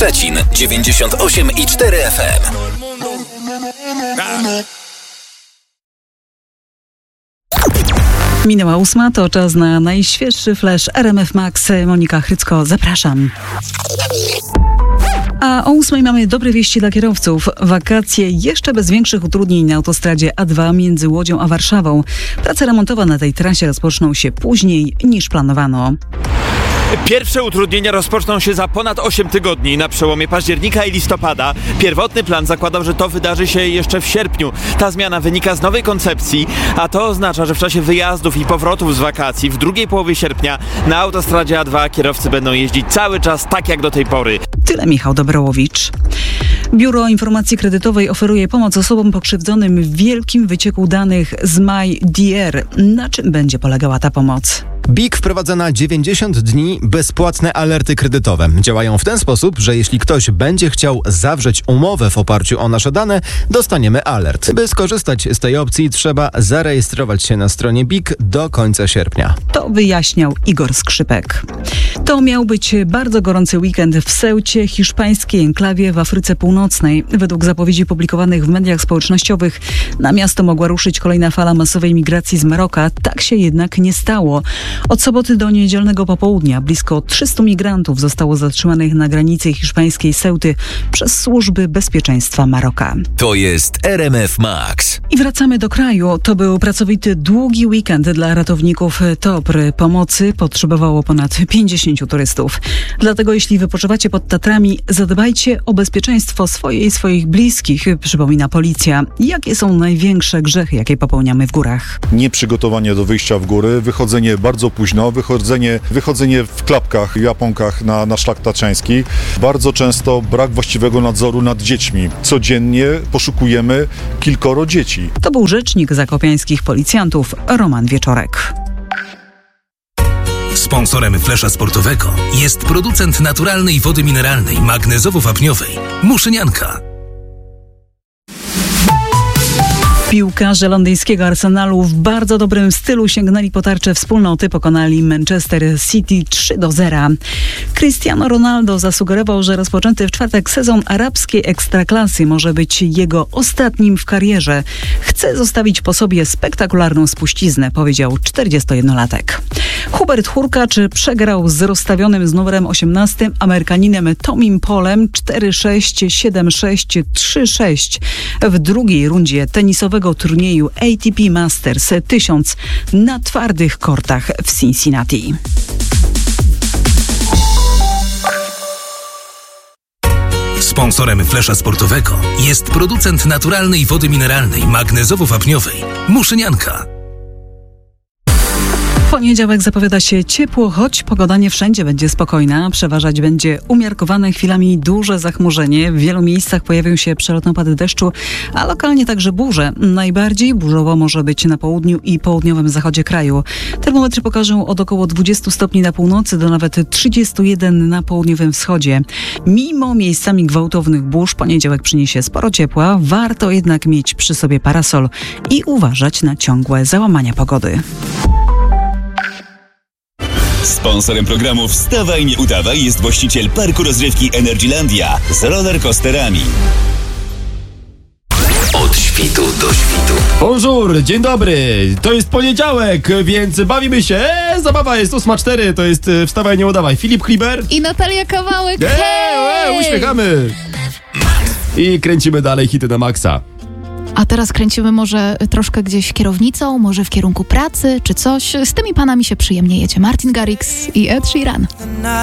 Szczecin 98,4 FM. Minęła 8, to czas na najświeższy flash RMF Max. Monika Chrycko, zapraszam. A o 8 mamy dobre wieści dla kierowców. Wakacje jeszcze bez większych utrudnień na autostradzie A2 między Łodzią a Warszawą. Prace remontowe na tej trasie rozpoczną się później niż planowano. Pierwsze utrudnienia rozpoczną się za ponad 8 tygodni, na przełomie października i listopada. Pierwotny plan zakładał, że to wydarzy się jeszcze w sierpniu. Ta zmiana wynika z nowej koncepcji, a to oznacza, że w czasie wyjazdów i powrotów z wakacji w drugiej połowie sierpnia na autostradzie A2 kierowcy będą jeździć cały czas tak jak do tej pory. Tyle Michał Dobrołowicz. Biuro Informacji Kredytowej oferuje pomoc osobom pokrzywdzonym w wielkim wycieku danych z MyDR. Na czym będzie polegała ta pomoc? BIK wprowadza na 90 dni bezpłatne alerty kredytowe. Działają w ten sposób, że jeśli ktoś będzie chciał zawrzeć umowę w oparciu o nasze dane, dostaniemy alert. By skorzystać z tej opcji, trzeba zarejestrować się na stronie BIK do końca sierpnia. To wyjaśniał Igor Skrzypek. To miał być bardzo gorący weekend w Ceucie, hiszpańskiej enklawie w Afryce Północnej. Według zapowiedzi publikowanych w mediach społecznościowych na miasto mogła ruszyć kolejna fala masowej migracji z Maroka. Tak się jednak nie stało. Od soboty do niedzielnego popołudnia blisko 300 migrantów zostało zatrzymanych na granicy hiszpańskiej Ceuty przez służby bezpieczeństwa Maroka. To jest RMF Max. I wracamy do kraju. To był pracowity, długi weekend dla ratowników TOPR. Pomocy potrzebowało ponad 50 turystów. Dlatego jeśli wypoczywacie pod Tatrami, zadbajcie o bezpieczeństwo swoje i swoich bliskich, przypomina policja. Jakie są największe grzechy, jakie popełniamy w górach? Nieprzygotowanie do wyjścia w góry, wychodzenie bardzo późno, wychodzenie w klapkach, japonkach na szlak tatrzański. Bardzo często brak właściwego nadzoru nad dziećmi. Codziennie poszukujemy kilkoro dzieci. To był rzecznik zakopiańskich policjantów Roman Wieczorek. Sponsorem Flesza Sportowego jest producent naturalnej wody mineralnej magnezowo-wapniowej Muszynianka. Piłkarze londyńskiego Arsenalu w bardzo dobrym stylu sięgnęli po tarczę wspólnoty, pokonali Manchester City 3-0. Cristiano Ronaldo zasugerował, że rozpoczęty w czwartek sezon arabskiej ekstraklasy może być jego ostatnim w karierze. Chce zostawić po sobie spektakularną spuściznę, powiedział 41-latek. Hubert Hurkacz przegrał z rozstawionym z numerem 18 Amerykaninem Tomim Polem 4-6, 7-6, 3-6 w drugiej rundzie tenisowego turnieju ATP Masters 1000 na twardych kortach w Cincinnati. Sponsorem Flesza Sportowego jest producent naturalnej wody mineralnej magnezowo-wapniowej Muszynianka. Poniedziałek zapowiada się ciepło, choć pogoda nie wszędzie będzie spokojna. Przeważać będzie umiarkowane, chwilami duże zachmurzenie. W wielu miejscach pojawią się przelotne opady deszczu, a lokalnie także burze. Najbardziej burzowo może być na południu i południowym zachodzie kraju. Termometry pokażą od około 20 stopni na północy do nawet 31 na południowym wschodzie. Mimo miejscami gwałtownych burz, poniedziałek przyniesie sporo ciepła. Warto jednak mieć przy sobie parasol i uważać na ciągłe załamania pogody. Sponsorem programu Wstawaj, nie udawaj jest właściciel parku rozrywki Energylandia z rollercoasterami. Od świtu do świtu. Bonjour, dzień dobry. To jest poniedziałek, więc bawimy się. Zabawa jest 8:04, to jest Wstawaj, nie udawaj. Filip Kliber i Natalia Kawałek. Uśmiechamy. I kręcimy dalej hity na maksa. A teraz kręcimy może troszkę gdzieś kierownicą, może w kierunku pracy czy coś. Z tymi panami się przyjemnie jedzie. Martin Garrix i Ed Sheeran.